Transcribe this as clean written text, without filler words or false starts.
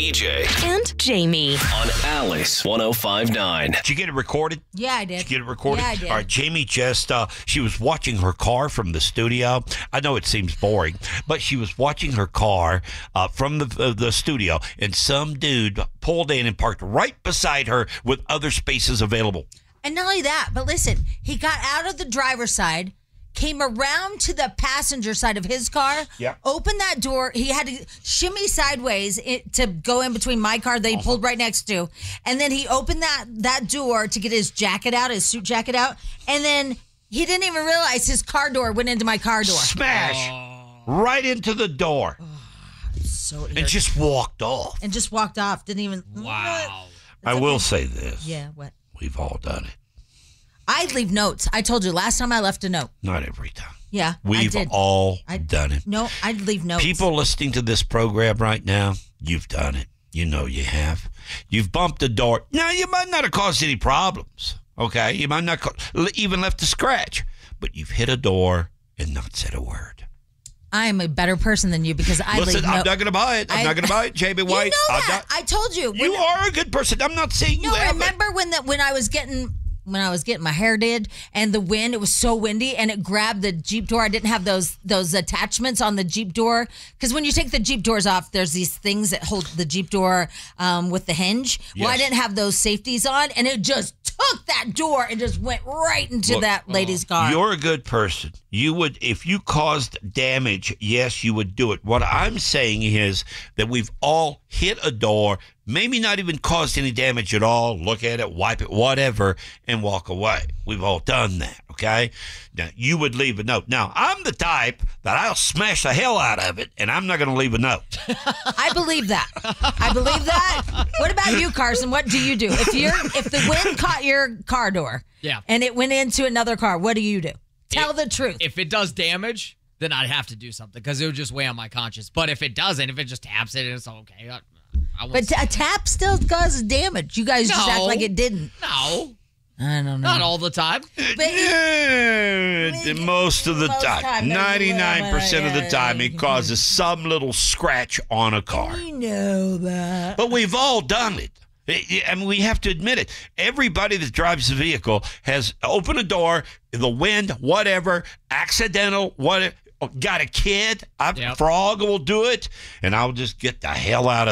BJ and Jamie on Alice 105.9. Did you get it recorded? Yeah, I did. Did you get it recorded? Yeah, I did. All right, Jamie just, she was watching her car from the studio. I know it seems boring, but she was watching her car from the studio, and some dude pulled in and parked right beside her with other spaces available. And not only that, but listen, he got out of the driver's side, came around to the passenger side of his car, opened that door. He had to shimmy sideways to go in between my car that he pulled right next to. And then he opened that door to get his jacket out, his suit jacket out. And then he didn't even realize his car door went into my car door. Smash! Right into the door. So and just walked off. And just walked off. Didn't even. Wow. I will say this. Yeah, what? We've all done it. I leave notes. I told you last time I left a note. Not every time. Yeah, We've I did. all done it. No, I'd leave notes. People listening to this program right now, you've done it. You know you have. You've bumped a door. Now, you might not have caused any problems, okay? You might not even left a scratch, but you've hit a door and not said a word. I am a better person than you because I Listen, leave I'm not going to buy it. I'm not going to buy it, Jamie White. You know that. I told you. You are a good person. I'm not saying you haven't. Remember when I was getting my hair did and the wind, it was so windy and it grabbed the Jeep door. I didn't have those attachments on the Jeep door because when you take the Jeep doors off, there's these things that hold the Jeep door with the hinge. Yes. Well, I didn't have those safeties on and it just took that door and just went right into that lady's car. You're a good person. You would, if you caused damage, yes, you would do it. What I'm saying is that we've all hit a door, maybe not even caused any damage at all, look at it, wipe it, whatever, and walk away. We've all done that, okay? Now, you would leave a note. Now, I'm the type that I'll smash the hell out of it, and I'm not going to leave a note. I believe that. I believe that. What about you, Carson? What do you do? If the wind caught your car door and it went into another car, what do you do? Tell the truth. If it does damage, then I'd have to do something because it would just weigh on my conscience. But if it doesn't, if it just taps it, it's okay. But a tap still causes damage. You guys just act like it didn't. No. I don't know. Not all the time. Most of the time. 99% of the time, it causes some little scratch on a car. I know that. But we've all done it. I mean, we have to admit it. Everybody that drives a vehicle has opened a door, the wind, whatever, accidental, whatever. Got a kid, Frog will do it, and I'll just get the hell out of